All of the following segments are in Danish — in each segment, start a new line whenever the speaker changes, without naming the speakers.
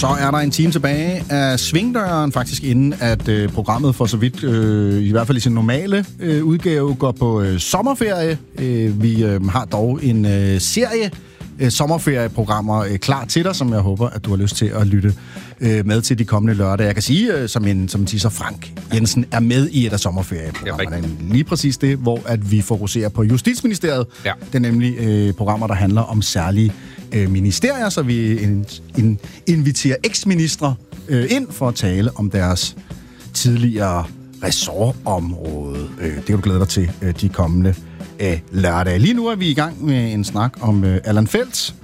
Så er der en time tilbage af Svingdøren, faktisk inden at programmet for så vidt, i hvert fald i sin normale udgave, går på sommerferie. Vi har dog en serie sommerferieprogrammer klar til dig, som jeg håber, at du har lyst til at lytte med til de kommende lørdage. Jeg kan sige, som en teaser, Frank Jensen er med i et af sommerferieprogrammerne. Lige præcis det, hvor at vi fokuserer på Justitsministeriet. Ja. Det er nemlig programmer, der handler om særlige ministerier, så vi inviterer eksministre ind for at tale om deres tidligere ressortområde. Det kan du glæde dig til de kommende lørdag. Lige nu er vi i gang med en snak om Allan Feldt,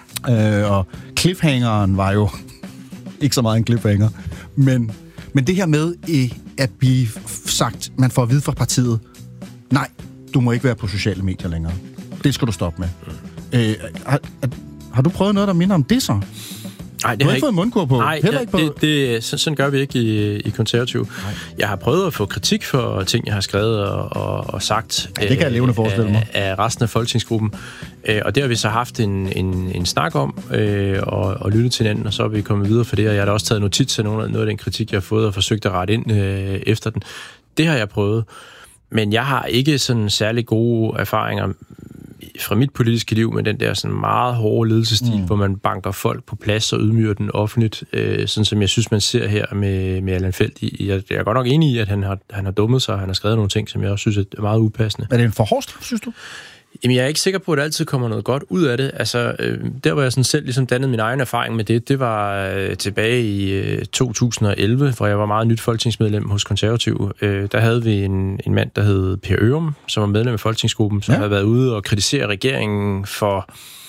og cliffhangeren var jo ikke så meget en cliffhanger, men det her med at blive sagt, man får at vide fra partiet, nej, du må ikke være på sociale medier længere. Det skal du stoppe med. Har du prøvet noget, der minder om det så?
Nej, det
du har ikke fået mundkur på?
Nej, sådan gør vi ikke i Konservative. Nej. Jeg har prøvet at få kritik for ting, jeg har skrevet og sagt.
Ja, det kan jeg levende forestille mig.
Af resten af folketingsgruppen. Og det har vi så haft en snak om og lyttet til hinanden, og så er vi kommet videre for det. Og jeg har da også taget notits af noget af den kritik, jeg har fået og forsøgt at rette ind efter den. Det har jeg prøvet. Men jeg har ikke sådan særlig gode erfaringer fra mit politiske liv med den der sådan meget hårde ledelsesstil, hvor man banker folk på plads og ydmyger den offentligt, sådan som jeg synes, man ser her med Allan Feldt. Jeg er godt nok enig i, at han har dummet sig, og han har skrevet nogle ting, som jeg også synes er meget upassende.
Er det en for hård straf, synes du?
Jamen, jeg er ikke sikker på, at der altid kommer noget godt ud af det. Altså, der hvor jeg sådan selv ligesom dannede min egen erfaring med det var tilbage i 2011, hvor jeg var meget nyt folketingsmedlem hos Konservative. Der havde vi en mand, der hed Per Ørum, som var medlem af folketingsgruppen, som havde været ude og kritisere regeringen for,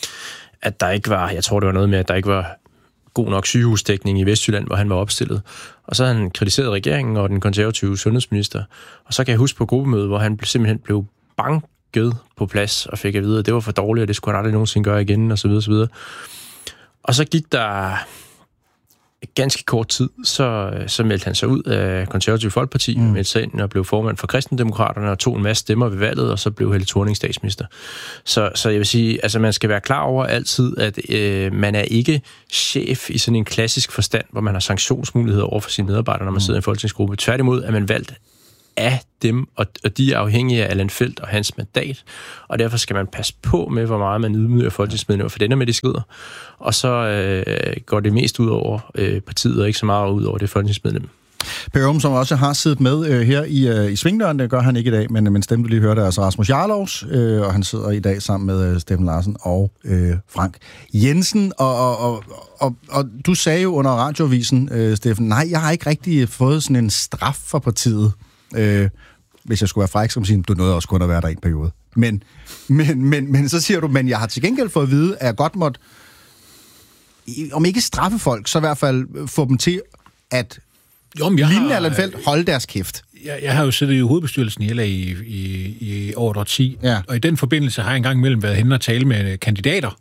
at der ikke var, jeg tror det var noget med, at der ikke var god nok sygehusdækning i Vestjylland, hvor han var opstillet. Og så havde han kritiseret regeringen og den konservative sundhedsminister. Og så kan jeg huske på gruppemødet, hvor han simpelthen blev på plads og fik at vide, at det var for dårligt, og det skulle han aldrig nogensinde gøre igen, og så videre, så videre. Og så gik der ganske kort tid, så meldte han sig ud af Konservative Folkeparti, meldte sig ind og blev formand for Kristendemokraterne og tog en masse stemmer ved valget, og så blev Helle Thorning statsminister. Så jeg vil sige, altså man skal være klar over altid, at man er ikke chef i sådan en klassisk forstand, hvor man har sanktionsmuligheder over for sine medarbejdere, når man sidder i en folketingsgruppe. Tværtimod er man valgt af dem, og de er afhængige af Allan Feldt og hans mandat, og derfor skal man passe på med, hvor meget man ydmyger folketingsmedlemmer, for den er med de skrider. Og så går det mest ud over partiet, og ikke så meget ud over det folketingsmedlem.
Per Ørum, som også har siddet med her i Svingdøren, det gør han ikke i dag, men stemme, du lige hørte, er altså Rasmus Jarlovs, og han sidder i dag sammen med Steffen Larsen og Frank Jensen. Og du sagde jo under radioavisen, Steffen, nej, jeg har ikke rigtig fået sådan en straf for partiet. Hvis jeg skulle være fræk, som siger, du nåede også kun at være der i en periode. Men så siger du, men jeg har til gengæld fået at vide, at jeg godt måtte, om ikke straffe folk, så i hvert fald få dem til at lignende Allan Feldt holde deres kæft.
Jeg har jo siddet i hovedbestyrelsen i LA i over et årti, og i den forbindelse har jeg engang imellem været henne og tale med kandidater,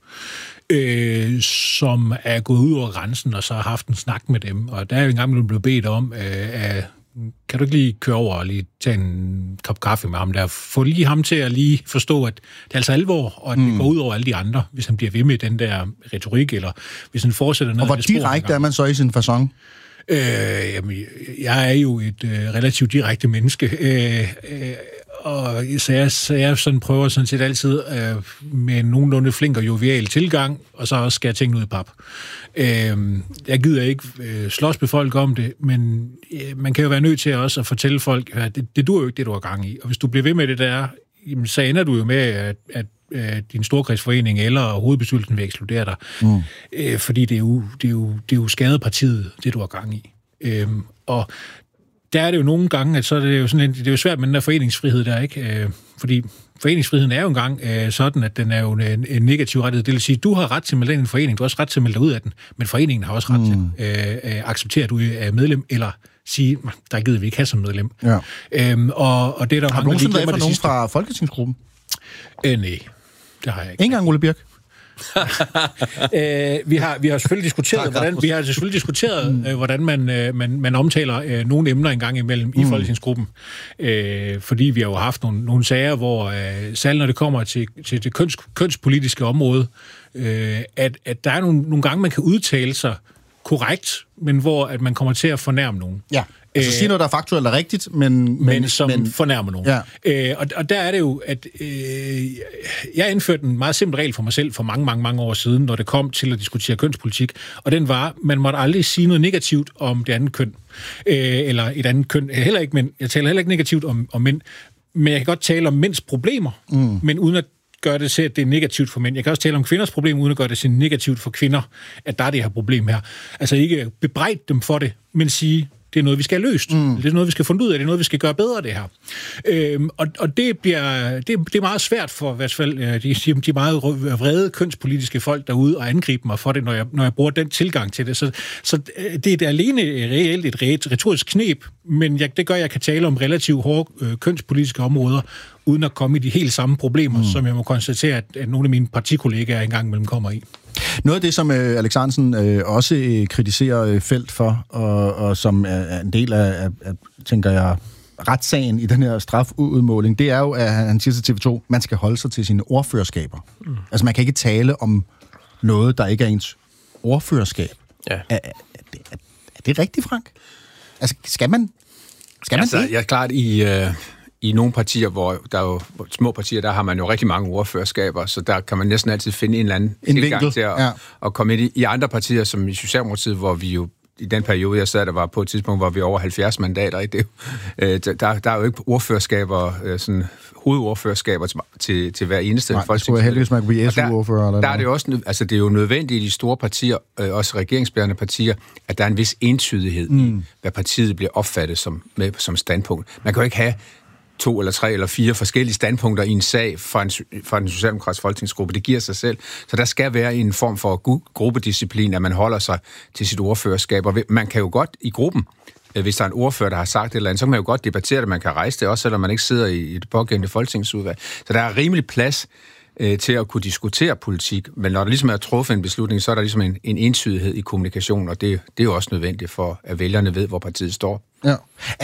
som er gået ud over grænsen, og så har haft en snak med dem. Og der er jo engang blevet bedt om, kan du ikke lige køre over og lige tage en kop kaffe med ham der? Få lige ham til at lige forstå, at det er altså alvor, og at det går ud over alle de andre, hvis han bliver ved med den der retorik, eller hvis han fortsætter ned.
Og hvor direkte er man så i sin facon?
Jamen, jeg er jo et relativt direkte menneske, og så jeg sådan prøver sådan set altid med en nogenlunde flink og jovial tilgang, og så også skal jeg tingene ud i pap. Jeg gider ikke slås med folk om det, men man kan jo være nødt til også at fortælle folk, at det duer jo ikke det, du har gang i. Og hvis du bliver ved med det der, så ender du jo med, at din storkredsforening eller hovedbestyrelsen vil ekskludere dig. Fordi det er jo skadepartiet, det du har gang i. Og der er det jo nogle gange, at så er det jo sådan det er jo svært med den der foreningsfrihed der, ikke? Fordi foreningsfriheden er jo engang sådan, at den er jo en negativ rettighed. Det vil sige, du har ret til at melde ind i en forening, du har også ret til at melde dig ud af den, men foreningen har også ret til at acceptere, at du er medlem, eller sige, der gider vi ikke have som medlem. Ja. Og det er der
har du nogensinde været for nogen fra Folketingsgruppen?
Nej, det har jeg ikke.
Ingen gang Ole Birk?
Vi har selvfølgelig diskuteret, hvordan man omtaler nogle emner en gang imellem i Folketingsgruppen. Fordi vi har jo haft nogle sager, hvor særligt når det kommer til det kønspolitiske område, at der er nogle gange, man kan udtale sig korrekt, men hvor at man kommer til at fornærme nogen.
Ja, altså sige noget, der er faktuelt og rigtigt, men
som fornærmer nogen.
Ja.
Og der er det jo, at jeg indførte en meget simpel regel for mig selv for mange år siden, når det kom til at diskutere kønspolitik, og den var, man måtte aldrig sige noget negativt om det andet køn, eller et andet køn, heller ikke mænd. Jeg taler heller ikke negativt om mænd, men jeg kan godt tale om mænds problemer, men uden at gøre det til, at det er negativt for mænd. Jeg kan også tale om kvinders problemer, uden at gøre det til negativt for kvinder, at der er det her problem her. Altså ikke bebrejde dem for det, men sige, det er noget, vi skal have løst. Det er noget, vi skal finde ud af. Det er noget, vi skal gøre bedre, det her. Og det er meget svært for i hvert fald de meget vrede kønspolitiske folk derude at angribe mig for det, når jeg bruger den tilgang til det. Så det er alene reelt et retorisk kneb, men det gør, at jeg kan tale om relativt hårde kønspolitiske områder, uden at komme i de helt samme problemer, som jeg må konstatere, at nogle af mine partikollegaer engang imellem kommer i.
Noget af det, som Alexandersen også kritiserer Felt for, og som er en del af, tænker jeg, retssagen i den her strafudmåling, det er jo, at han siger til TV2, man skal holde sig til sine ordførerskaber. Altså, man kan ikke tale om noget, der ikke er ens ordførerskab.
Ja.
Er det rigtigt, Frank? Altså, skal man det?
Jeg er klart i nogle partier, hvor der er jo små partier, der har man jo rigtig mange ordførerskaber, så der kan man næsten altid finde en eller anden tilgang til at komme ind i andre partier, som i Socialdemokratiet, hvor vi jo i den periode, jeg sad, der var på et tidspunkt, hvor vi over 70 mandater i det. Der er jo ikke ordførerskaber, sådan hovedordførerskaber til hver eneste folketingsmedlem. Nej, det skulle heldigvis, man kunne blive SU-ordfører. Eller der er det jo også, altså det er jo nødvendigt i de store partier, også regeringsbærende partier, at der er en vis entydighed i, hvad partiet bliver opfattet som standpunkt. Man kan jo ikke have 2 eller 3 eller 4 forskellige standpunkter i en sag fra en socialdemokratisk folketingsgruppe. Det giver sig selv. Så der skal være en form for gruppedisciplin, at man holder sig til sit ordførerskab. Og man kan jo godt i gruppen, hvis der er en ordfører, der har sagt et eller andet, så kan man jo godt debattere det, man kan rejse det, også selvom man ikke sidder i det pågældende folketingsudvalg. Så der er rimelig plads til at kunne diskutere politik, men når der ligesom er truffet en beslutning, så er der ligesom en entydighed i kommunikationen, og det er jo også nødvendigt for, at vælgerne ved, hvor partiet står. Ja.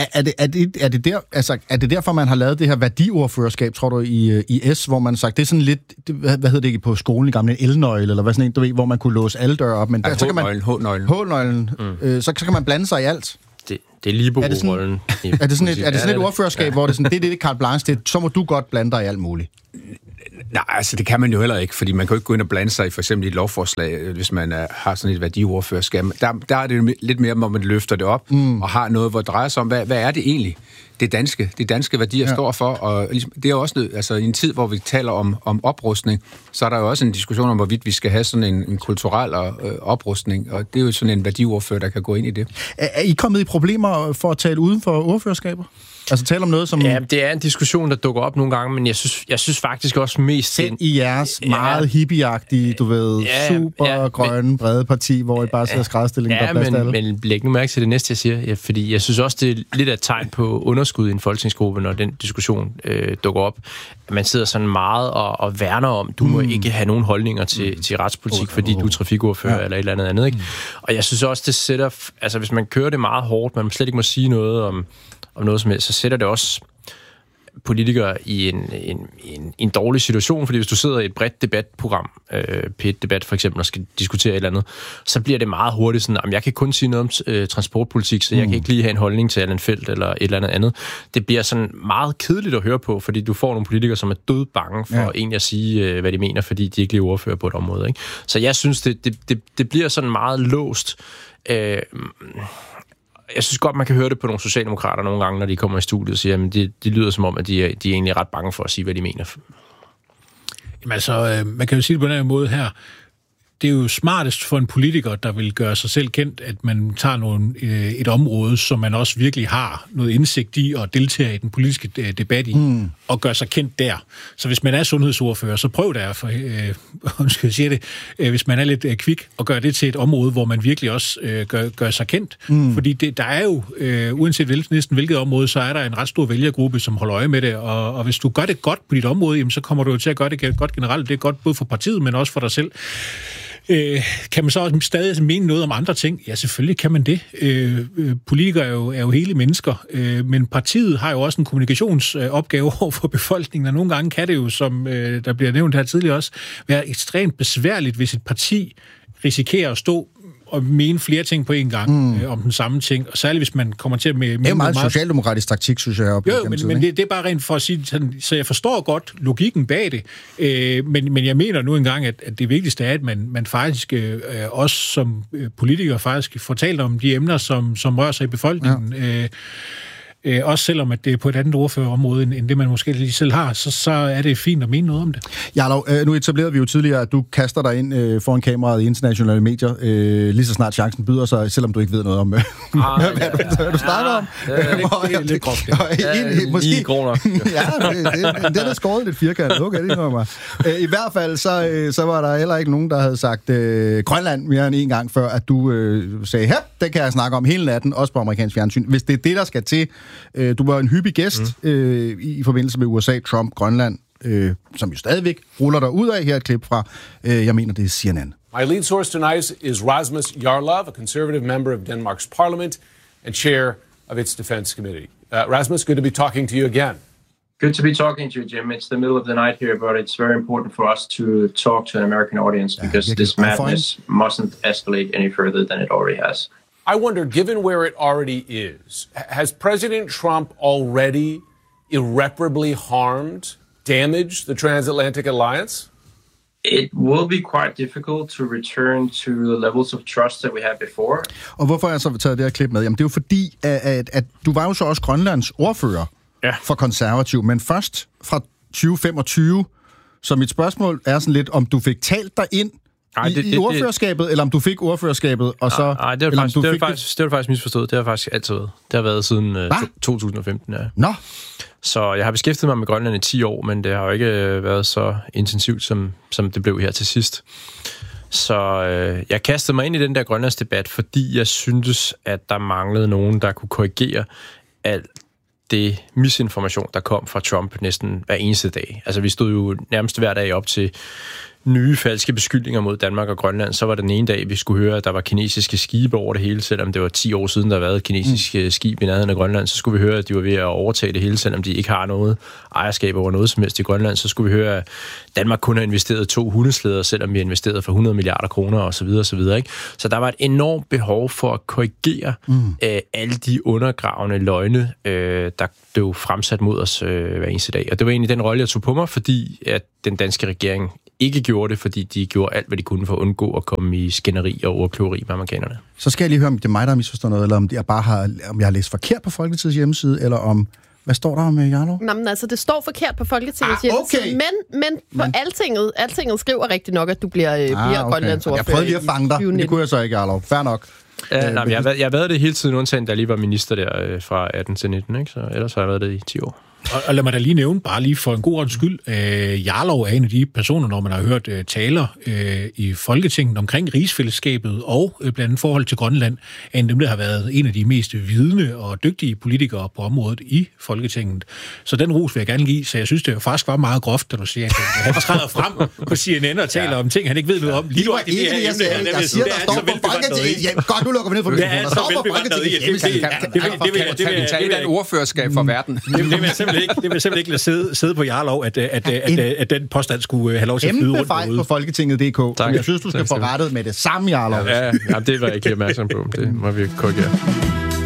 Er det derfor, man har lavet det her værdiordførerskab, tror du, i S, hvor man har sagt, det er sådan lidt, hvad hedder det på skolen i gamle, en elnøgle, eller hvad sådan en, du ved, hvor man kunne låse alle døre op, men der, så kan man H-nøglen, så kan man blande sig i alt.
Det er Libo-rollen.
Er det sådan et ordførerskab, hvor det er sådan, det er carte blanche, så må du godt blande dig i alt muligt?
Nej, altså det kan man jo heller ikke, fordi man kan jo ikke gå ind og blande sig i for eksempel et lovforslag, hvis man har sådan et værdiordførerskab. Der er det jo lidt mere, hvor man løfter det op og har noget, hvor det drejer sig om, hvad er det egentlig, de danske værdier står for. Og det er også altså i en tid, hvor vi taler om oprustning, så er der jo også en diskussion om, hvorvidt vi skal have sådan en kulturel oprustning, og det er jo sådan en værdiordfører, der kan gå ind i det.
Er I kommet i problemer for at tale uden for ordførerskaber? Altså tale om noget som...
Ja, det er en diskussion, der dukker op nogle gange, men jeg synes faktisk også mest...
Selv i jeres meget hippieagtige, du ved, super grønne, brede parti, hvor I bare sidder skrædstillingen på plads til alle. Men
læg nu mærke til det næste, jeg siger, fordi jeg synes også, det er lidt af et tegn på underskud i en folketingsgruppe, når den diskussion dukker op. At man sidder sådan meget og værner om, du må ikke have nogen holdninger til retspolitik, fordi du er trafikordfører eller et eller andet, ikke? Og jeg synes også, det sætter... Altså, hvis man kører det meget hårdt, man slet ikke må sige noget om noget som helst, så sætter det også politikere i en dårlig situation, fordi hvis du sidder i et bredt debatprogram, P1-debat for eksempel, og skal diskutere et eller andet, så bliver det meget hurtigt sådan, at jeg kan kun sige noget om transportpolitik, så jeg kan ikke lige have en holdning til Allan Felt eller et eller andet. Det bliver sådan meget kedeligt at høre på, fordi du får nogle politikere, som er død bange for egentlig at sige, hvad de mener, fordi de ikke lige ordfører på et område, ikke? Så jeg synes, det bliver sådan meget låst. Jeg synes godt, man kan høre det på nogle socialdemokrater nogle gange, når de kommer i studiet og siger, at de lyder som om, at de er egentlig ret bange for at sige, hvad de mener.
Jamen altså, man kan jo sige det på den her måde her. Det er jo smartest for en politiker, der vil gøre sig selv kendt, at man tager et område, som man også virkelig har noget indsigt i og deltager i den politiske debat i, og gør sig kendt der. Så hvis man er sundhedsordfører, så prøv der, hvis man er lidt kvik, og gør det til et område, hvor man virkelig også gør sig kendt. Fordi der er jo, uanset næsten hvilket område, så er der en ret stor vælgergruppe, som holder øje med det, og hvis du gør det godt på dit område, jamen, så kommer du jo til at gøre det godt generelt. Det er godt både for partiet, men også for dig selv. Kan man så stadig mene noget om andre ting? Ja, selvfølgelig kan man det. Politikere er jo hele mennesker, men partiet har jo også en kommunikationsopgave over for befolkningen, og nogle gange kan det jo, som der bliver nævnt her tidligere også, være ekstremt besværligt, hvis et parti risikerer at stå at mene flere ting på en gang om den samme ting, og særligt hvis man kommer til at mene...
Det er jo meget socialdemokratisk taktik, synes jeg.
Jo, men det er bare rent for at sige, så jeg forstår godt logikken bag det, men jeg mener nu engang, at det vigtigste er, at man faktisk også som politikere faktisk får talt om de emner, som rører sig i befolkningen. Ja. Også selvom at det er på et andet ordførerområde, end det man måske lige selv har, så er det fint at mene noget om det.
Jarlov, nu etablerede vi jo tidligere, at du kaster dig ind foran kameraet i internationale medier, lige så snart chancen byder sig, selvom du ikke ved noget om, hvad du snakker om.
Det er lidt groft.
Måske kroner. Ja, den er skåret lidt firkantet. Okay, det mig. I hvert fald, så var der heller ikke nogen, der havde sagt Grønland mere end en gang før, at du sagde, ja, det kan jeg snakke om hele natten, også på amerikansk fjernsyn. Hvis det er det, der skal til. Du var en hyppig gæst i forbindelse med USA, Trump, Grønland, som jo stadigvæk ruller der ud af. Her et klip fra, jeg mener, det er CNN.
My lead source tonight is Rasmus Jarlov, a conservative member of Denmark's parliament and chair of its defense committee. Rasmus, good to be talking to you again.
Good to be talking to you, Jim. It's the middle of the night here, but it's very important for us to talk to an American audience because this madness mustn't escalate any further than it already has.
I wonder, given where it already is, has President Trump already irreparably harmed, damaged the transatlantic alliance?
It will be quite difficult to return to the levels of trust that we had before.
Og hvorfor har jeg så taget det her klip med? Jamen, det er jo fordi, at du var jo så også Grønlands ordfører for konservativ, men først fra 2025. Så mit spørgsmål er sådan lidt, om du fik talt dig ind i ordførerskabet, eller om du fik ordførerskabet, og så...
Nej, det var faktisk misforstået. Det har faktisk altid været. Det har været siden 2015, ja.
Nå!
Så jeg har beskæftiget mig med Grønland i 10 år, men det har jo ikke været så intensivt, som det blev her til sidst. Så jeg kastede mig ind i den der Grønlandsdebat, fordi jeg syntes, at der manglede nogen, der kunne korrigere alt det misinformation, der kom fra Trump næsten hver eneste dag. Altså, vi stod jo nærmest hver dag op til nye falske beskyldninger mod Danmark og Grønland. Så var det den ene dag, vi skulle høre, at der var kinesiske skibe over det hele, selvom det var 10 år siden, der havde været kinesiske skib i nærheden af Grønland. Så skulle vi høre, at de var ved at overtage det hele, selvom de ikke har noget ejerskab over noget som helst i Grønland. Så skulle vi høre, at Danmark kun har investeret 2 hundeslæder, selvom vi har investeret for 100 milliarder kroner osv. Ikke? Så der var et enormt behov for at korrigere alle de undergravende løgne, der blev fremsat mod os hver eneste dag. Og det var egentlig den rolle, jeg tog på mig, fordi at den danske regering ikke gjorde det, fordi de gjorde alt, hvad de kunne for at undgå at komme i skænderi og ordkløveri med amerikanerne.
Så skal jeg lige høre, om det er mig, der har misforstået noget, eller om jeg har læst forkert på Folketingets hjemmeside, eller om... Hvad står der om Jarlov?
Nå, men altså, det står forkert på Folketingets hjemmeside, men på Altinget skriver rigtig nok, at du bliver Grønlands ordfører.
Jeg prøvede lige at fange dig, men det kunne jeg så ikke, Jarlov. Fair nok.
Jeg har været det hele tiden, undtagen da jeg lige var minister der fra 18 til 19, ikke? Så ellers har jeg været det i 10 år.
Og lad mig da lige nævne, bare lige for en god ordens skyld, Jarlov er en af de personer, når man har hørt taler i Folketinget omkring rigsfællesskabet og blandt andet forhold til Grønland, er en af dem, der har været en af de mest vidende og dygtige politikere på området i Folketinget. Så den ros vil jeg gerne give, så jeg synes, det faktisk var meget groft, da du siger, at han træder frem på CNN og taler om ting, han ikke ved noget om.
Lige nu er det her emne. Jeg siger, der står på Folketinget. Godt, nu lukker vi ned for det.
Der står på Folketinget hjemmeside.
Det er et ordførerskab for verden.
Det vil simpelthen ikke lade sidde på Jarlov, at den påstand skulle have lov til at flyde rundt.
Kæmpe fejl på Folketinget.dk. Jeg synes, du skal få rettet med det samme, Jarlov.
Ja, det var jeg ikke opmærksom på. Det må vi korrigere.